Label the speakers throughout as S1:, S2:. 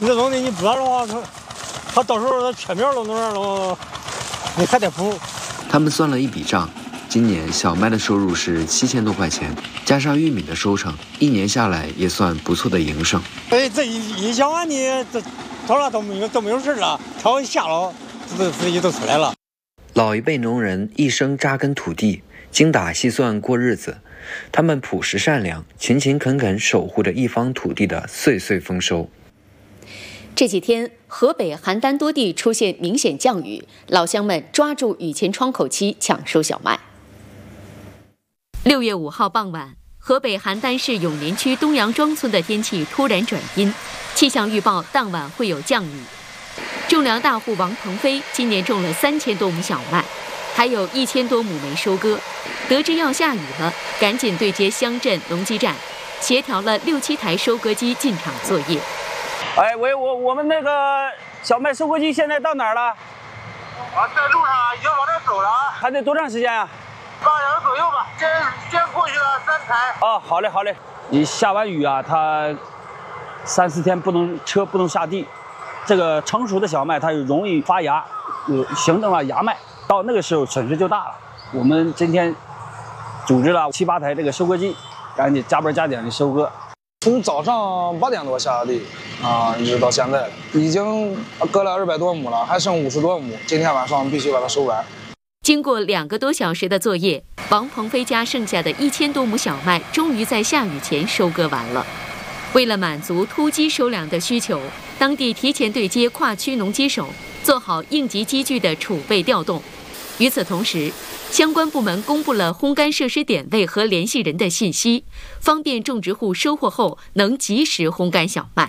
S1: 你这东西你不然的话，它到时候它缺苗了那样了，你还得补。
S2: 他们算了一笔账，今年小麦的收入是7000多块钱，加上玉米的收成，1年下来也算不错的营生。
S1: 哎，这一想完你这到了都没有事了，条一下了，这自己都出来了。
S2: 老一辈农人一生扎根土地，精打细算过日子，他们朴实善良，勤勤恳恳守护着一方土地的岁岁丰收。
S3: 这几天，河北邯郸多地出现明显降雨，老乡们抓住雨前窗口期抢收小麦。6月5号傍晚，河北邯郸市永年区东杨庄村的天气突然转阴，气象预报当晚会有降雨。种粮大户王鹏飞今年种了3000多亩小麦，还有1000多亩没收割。得知要下雨了，赶紧对接乡镇农机站，协调了6、7台收割机进场作业。
S4: 哎，喂，我们那个小麦收割机现在到哪儿了？
S5: 啊，在路上，已经往那走了啊。
S4: 还得多长时间啊
S5: ？8小时左右吧。先过去了3台。
S4: 哦，好嘞，好嘞。你下完雨啊，它3、4天车不能下地。这个成熟的小麦它容易发芽，形成了芽麦，到那个时候损失就大了。我们今天组织了7、8台这个收割机，赶紧加班加点的收割。
S6: 从早上8点多下的地啊，一直到现在，已经割了200多亩了，还剩50多亩，今天晚上必须把它收完。
S3: 经过2个多小时的作业，王鹏飞家剩下的1000多亩小麦终于在下雨前收割完了。为了满足突击收粮的需求，当地提前对接跨区农机手，做好应急机具的储备调动。与此同时，相关部门公布了烘干设施点位和联系人的信息，方便种植户收获后能及时烘干小麦。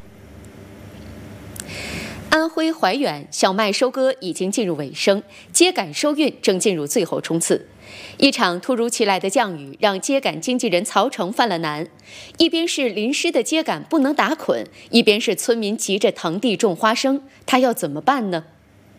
S3: 安徽怀远小麦收割已经进入尾声，秸秆收运正进入最后冲刺。一场突如其来的降雨让秸秆经纪人曹成犯了难，一边是淋湿的秸秆不能打捆，一边是村民急着腾地种花生，他要怎么办呢？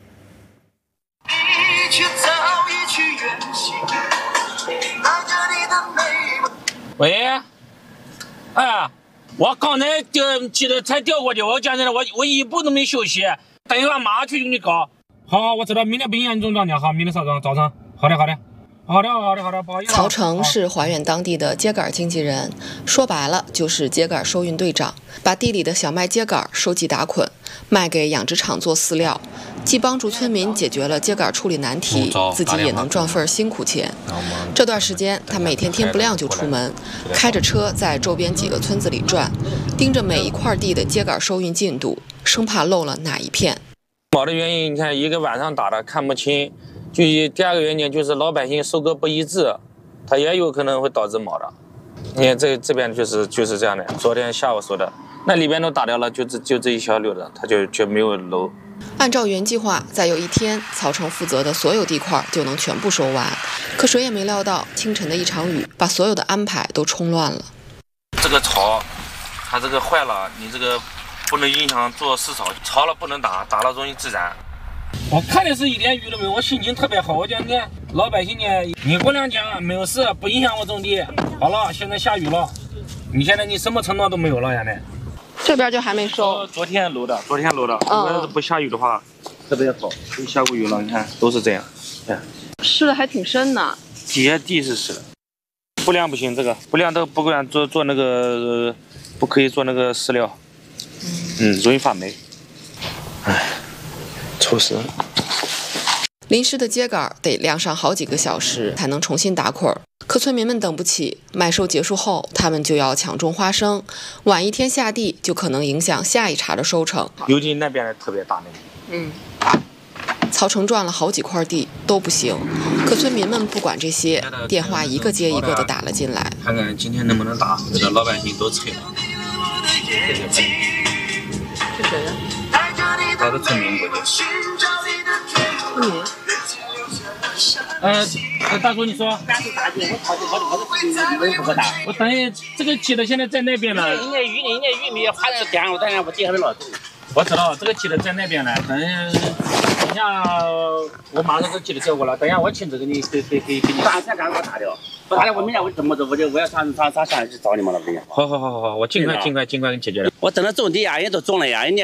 S7: 喂，哎，我刚才记得才调过去，我讲真的，我一步都没休息，等一会儿马上去给你搞。好，我知道，明天不影响你种庄稼，好，明天早上。好的，不好意思。
S8: 曹成是怀远当地的秸秆经纪人，说白了就是秸秆收运队长，把地里的小麦秸秆收集打捆，卖给养殖场做饲料，既帮助村民解决了秸秆处理难题，自己也能赚份辛苦钱。这段时间，他每天天不亮就出门，开着车在周边几个村子里转，盯着每一块地的秸秆收运进度，生怕漏了哪一片。
S7: 毛的原因，你看一个晚上打的看不清。第二个原因就是老百姓收割不一致，它也有可能会导致毛的。你看这边就是这样的。昨天下午说的，那里边都打掉了，就这一小溜的，它就没有漏。
S8: 按照原计划，再有1天，曹成负责的所有地块就能全部收完。可谁也没料到，清晨的一场雨把所有的安排都冲乱了。
S7: 这个草，它这个坏了，你这个不能影响做饲草，草了不能打，打了容易自燃。我看的是一点雨都没有，我心情特别好。我讲你看老百姓呢，你过两讲没有事，不影响我种地。好了，现在下雨了，现在你什么承诺都没有了，现在。
S8: 这边就还没收。
S7: 昨天漏的。如果要是不下雨的话，特别好。下过雨了，你看都是这样。
S8: 湿的还挺深呢。
S7: 底下地是湿的，不晾不行，这个不晾都不敢做那个，不可以做那个饲料。容易发霉。臭死了！
S8: 淋湿的秸秆得晾上好几个小时才能重新打捆，可村民们等不起，麦收结束后，他们就要抢种花生，晚1天下地就可能影响下一茬的收成。
S7: 尤其那边的特别大那个。
S8: 曹成转了好几块地都不行，可村民们不管这些，电话一个接一个的打了进来。
S7: 看看今天能不能打，这个老百姓都催了。是
S8: 谁呀？
S7: 他的村民过去。
S8: 村民。
S7: 大叔，你说。我等于这个记得现在在那边了。人家玉米花在点上，我等下我地还没老走。我知道这个记得在那边了，等下我马上就记得交过了，等下我亲自给你。打才赶快打掉。不打掉我明天我怎么走？我要上去找你们了，不行。好，我尽快给你解决了。我等着种地呀，人家都种了呀，人家